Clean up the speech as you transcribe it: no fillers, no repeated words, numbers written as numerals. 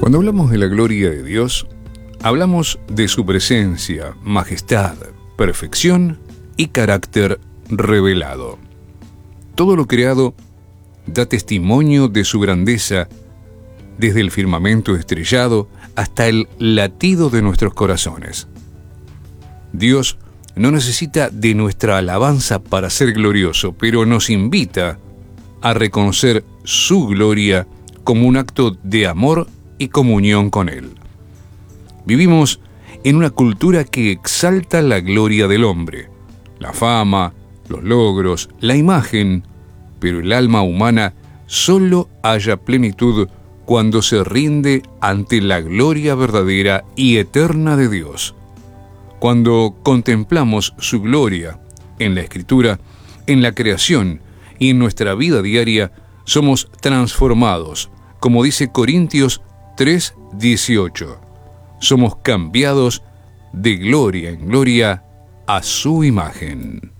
Cuando hablamos de la gloria de Dios, hablamos de su presencia, majestad, perfección y carácter revelado. Todo lo creado da testimonio de su grandeza, desde el firmamento estrellado hasta el latido de nuestros corazones. Dios no necesita de nuestra alabanza para ser glorioso, pero nos invita a reconocer su gloria como un acto de amor y comunión con Él. Vivimos en una cultura que exalta la gloria del hombre, la fama, los logros, la imagen, pero el alma humana solo halla plenitud cuando se rinde ante la gloria verdadera y eterna de Dios. Cuando contemplamos su gloria en la Escritura, en la creación y en nuestra vida diaria, somos transformados, como dice Corintios 3:18. Somos cambiados de gloria en gloria a su imagen.